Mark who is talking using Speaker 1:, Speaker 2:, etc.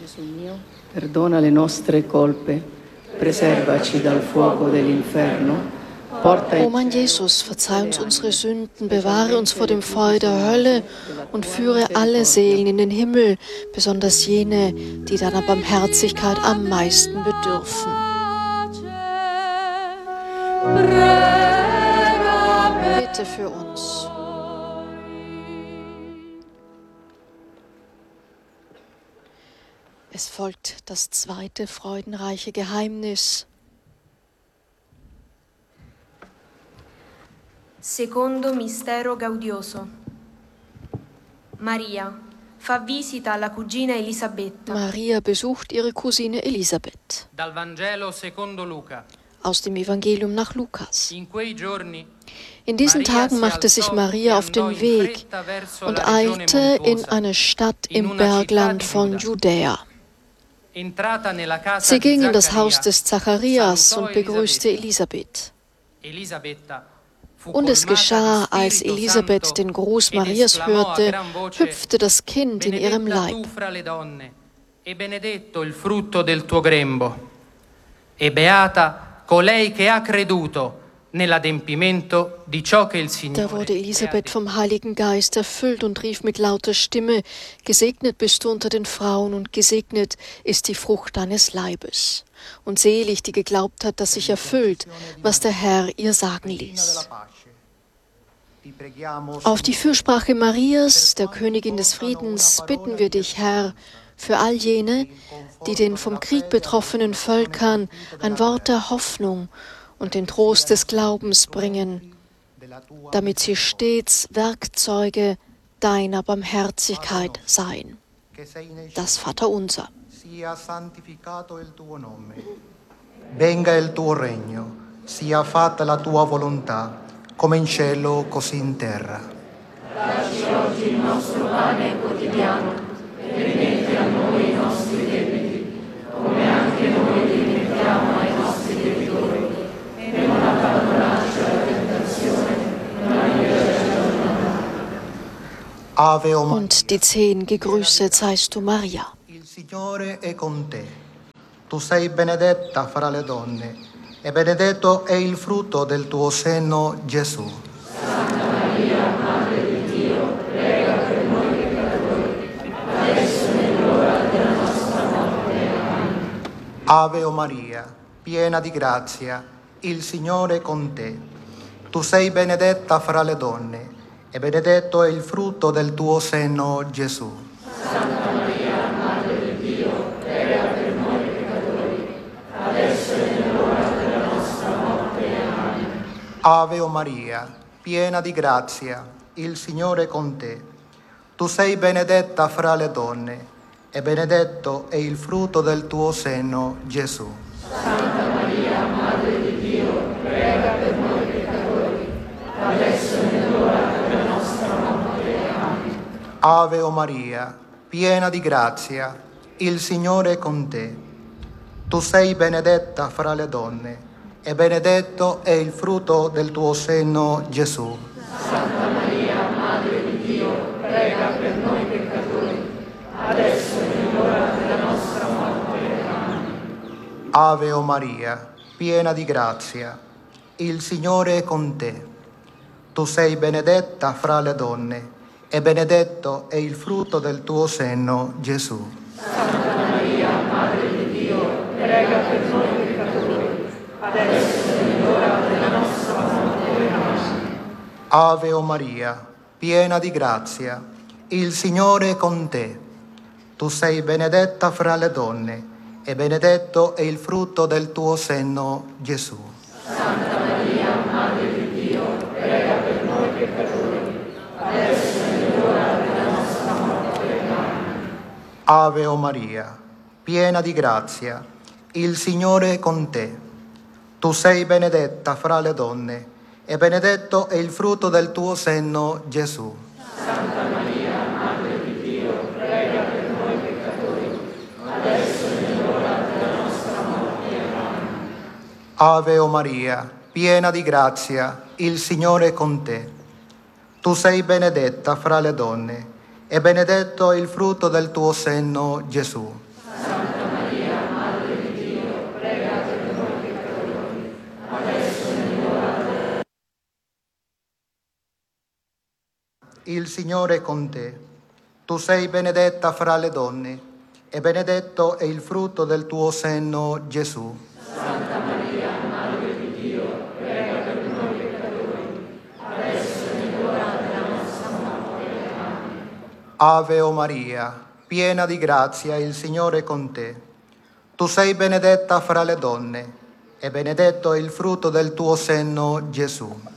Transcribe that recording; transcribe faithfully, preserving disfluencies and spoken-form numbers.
Speaker 1: Gesù mio, perdona le nostre colpe, preservaci dal fuoco dell'inferno.
Speaker 2: O mein Jesus, verzeih uns unsere Sünden, bewahre uns vor dem Feuer der Hölle und führe alle Seelen in den Himmel, besonders jene, die deiner Barmherzigkeit am meisten bedürfen. Bitte für uns. Es folgt das zweite freudenreiche Geheimnis.
Speaker 3: Secondo mistero gaudioso. Maria fa visita alla cugina Elisabetta.
Speaker 2: Maria besucht ihre Cousine Elisabeth.
Speaker 4: Dal Vangelo secondo Luca.
Speaker 2: Aus dem Evangelium nach Lukas.
Speaker 4: In quei giorni
Speaker 2: In diesen Tagen machte sich Maria auf den Weg und eilte in eine Stadt im Bergland von Judäa. Sie ging in das Haus des Zacharias und begrüßte Elisabeth. Und es geschah, als Elisabeth den Gruß Marias hörte, hüpfte das Kind in ihrem Leib.
Speaker 4: E benedetto il frutto del tuo grembo, e beata colei che ha creduto nell'adempimento di ciò che il Signore.
Speaker 2: Da wurde Elisabeth vom Heiligen Geist erfüllt und rief mit lauter Stimme: Gesegnet bist du unter den Frauen und gesegnet ist die Frucht deines Leibes. Und selig, die geglaubt hat, dass sich erfüllt, was der Herr ihr sagen ließ. Auf die Fürsprache Marias, der Königin des Friedens, bitten wir dich, Herr, für all jene, die den vom Krieg betroffenen Völkern ein Wort der Hoffnung und den Trost des Glaubens bringen, damit sie stets Werkzeuge deiner Barmherzigkeit seien. Das Vaterunser.
Speaker 5: Sia santificato il tuo nome. Venga il tuo regno, sia fatta la tua volontà, come in cielo così in terra.
Speaker 1: Dacci oggi il nostro pane quotidiano e rimetti a noi i nostri debiti, come anche noi rimettiamo ai nostri debitori, e non abbandonarci alla tentazione, ma liberaci dal male.
Speaker 5: Ave o Maria.
Speaker 2: Und die zehn, gegrüßet seist du, Maria.
Speaker 5: Il Signore è con te. Tu sei benedetta fra le donne, e benedetto è il frutto del tuo seno, Gesù.
Speaker 1: Santa Maria, Madre di Dio, prega per noi peccatori, adesso e nell'ora della nostra morte. Amen.
Speaker 5: Ave o Maria, piena di grazia, il Signore è con te. Tu sei benedetta fra le donne, e benedetto è il frutto del tuo seno, Gesù.
Speaker 1: Santa Maria, Madre di Dio, prega per noi peccatori, adesso e nell'ora della nostra morte. Amen.
Speaker 5: Ave o Maria, piena di grazia, il Signore è con te. Tu sei benedetta fra le donne, e benedetto è il frutto del tuo seno, Gesù.
Speaker 1: Santa Maria, Madre di Dio, prega per noi peccatori, adesso e nell'ora della nostra morte. Amen.
Speaker 5: Ave o Maria, piena di grazia, il Signore è con te. Tu sei benedetta fra le donne, e benedetto è il frutto del tuo seno, Gesù.
Speaker 1: Santa Maria, Madre di Dio, prega per noi peccatori, adesso e nell'ora della nostra morte. Amen.
Speaker 5: Ave o Maria, piena di grazia, il Signore è con te. Tu sei benedetta fra le donne, e benedetto è il frutto del tuo seno, Gesù.
Speaker 1: Santa Maria, Madre di Dio, prega per noi peccatori, adesso e nell'ora della nostra morte. Amen.
Speaker 5: Ave o Maria, piena di grazia, il Signore è con te. Tu sei benedetta fra le donne, e benedetto è il frutto del tuo seno, Gesù.
Speaker 1: Santa Maria, Madre di Dio, prega per noi peccatori, adesso e nell'ora della nostra morte. Amen.
Speaker 5: Ave o Maria, piena di grazia, il Signore è con te. Tu sei benedetta fra le donne, e benedetto è il frutto del tuo seno, Gesù.
Speaker 1: Santa Maria, Madre di Dio, prega per noi peccatori, adesso e nell'ora della nostra morte. Amen.
Speaker 5: Ave o Maria, piena di grazia, il Signore è con te. Tu sei benedetta fra le donne, e benedetto è il frutto del tuo seno, Gesù. il Signore è con te. Tu sei benedetta fra le donne, e benedetto è il frutto del tuo seno, Gesù.
Speaker 1: Santa Maria, Madre di Dio, prega per noi peccatori, adesso è l'ora della nostra morte. Amen.
Speaker 5: Ave o Maria, piena di grazia, il Signore è con te. Tu sei benedetta fra le donne, e benedetto è il frutto del tuo seno, Gesù.